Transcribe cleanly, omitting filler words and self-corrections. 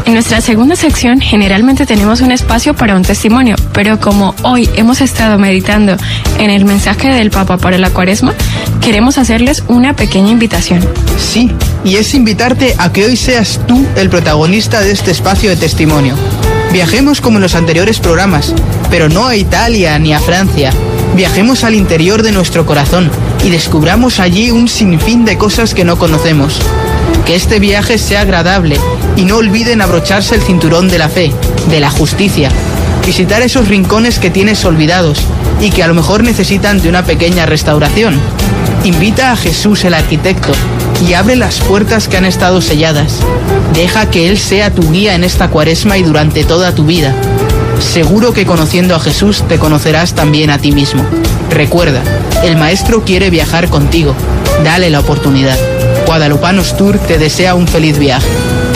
En nuestra segunda sección generalmente tenemos un espacio para un testimonio, pero como hoy hemos estado meditando en el mensaje del Papa para la Cuaresma, queremos hacerles una pequeña invitación. Sí, y es invitarte a que hoy seas tú el protagonista de este espacio de testimonio. Viajemos como en los anteriores programas, pero no a Italia ni a Francia. Viajemos al interior de nuestro corazón y descubramos allí un sinfín de cosas que no conocemos. Que este viaje sea agradable y no olviden abrocharse el cinturón de la fe, de la justicia, visitar esos rincones que tienes olvidados y que a lo mejor necesitan de una pequeña restauración. Invita a Jesús el arquitecto y abre las puertas que han estado selladas. Deja que Él sea tu guía en esta Cuaresma y durante toda tu vida. Seguro que conociendo a Jesús te conocerás también a ti mismo. Recuerda, el Maestro quiere viajar contigo. Dale la oportunidad. Guadalupanos Tour te desea un feliz viaje.